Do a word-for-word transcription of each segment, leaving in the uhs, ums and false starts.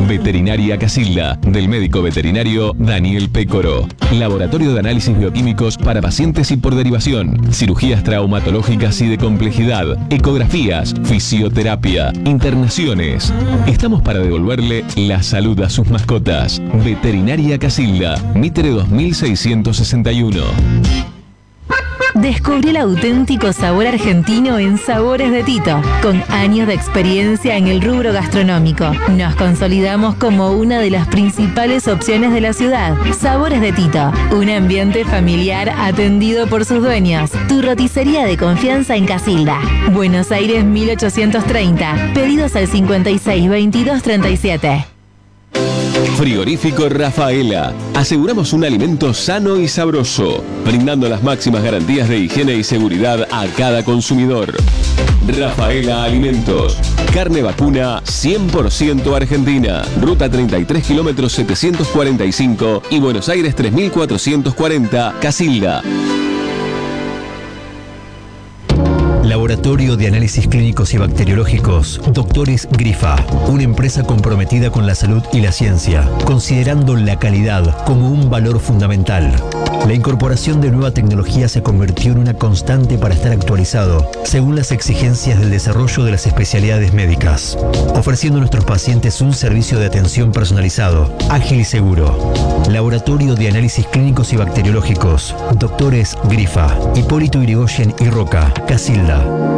Veterinaria Casilda, del médico veterinario Daniel Pécoro. Laboratorio de análisis bioquímicos para pacientes y por derivación. Cirugías traumatológicas y de complejidad. Ecografías, fisioterapia, internaciones. Estamos para devolverle la salud a sus mascotas. Veterinaria Casilda, Mitre dos mil seiscientos sesenta y uno. Descubrí el auténtico sabor argentino en Sabores de Tito. Con años de experiencia en el rubro gastronómico, nos consolidamos como una de las principales opciones de la ciudad. Sabores de Tito, un ambiente familiar atendido por sus dueños. Tu roticería de confianza en Casilda, Buenos Aires mil ochocientos treinta. Pedidos al cincuenta y seis, veintidós, treinta y siete. Frigorífico Rafaela. Aseguramos un alimento sano y sabroso, brindando las máximas garantías de higiene y seguridad a cada consumidor. Rafaela Alimentos. Carne vacuna cien por ciento argentina. Ruta treinta y tres kilómetros setecientos cuarenta y cinco y Buenos Aires tres mil cuatrocientos cuarenta, Casilda. Laboratorio de Análisis Clínicos y Bacteriológicos, Doctores Grifa, una empresa comprometida con la salud y la ciencia, considerando la calidad como un valor fundamental. La incorporación de nueva tecnología se convirtió en una constante para estar actualizado, según las exigencias del desarrollo de las especialidades médicas, ofreciendo a nuestros pacientes un servicio de atención personalizado, ágil y seguro. Laboratorio de Análisis Clínicos y Bacteriológicos, Doctores Grifa, Hipólito Yrigoyen y Roca, Casilda.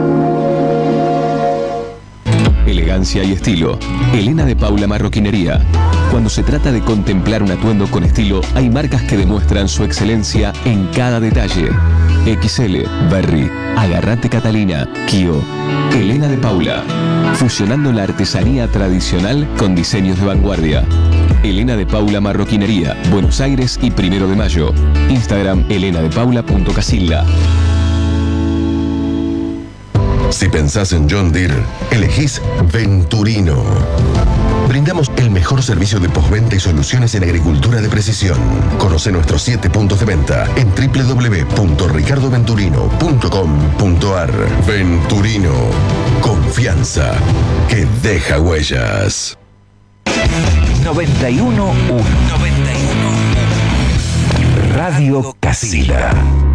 Elegancia y estilo. Elena de Paula Marroquinería. Cuando se trata de contemplar un atuendo con estilo, hay marcas que demuestran su excelencia en cada detalle. X L, Berry, Agarrate Catalina, Kio. Elena de Paula. Fusionando la artesanía tradicional con diseños de vanguardia. Elena de Paula Marroquinería, Buenos Aires y Primero de Mayo. Instagram elena de paula punto casilda. Si pensás en John Deere, elegís Venturino. Brindamos el mejor servicio de postventa y soluciones en agricultura de precisión. Conoce nuestros siete puntos de venta en doble u doble u doble u punto ricardo venturino punto com punto a r. Venturino. Confianza que deja huellas. noventa y uno punto uno. noventa y uno. Radio Casilda.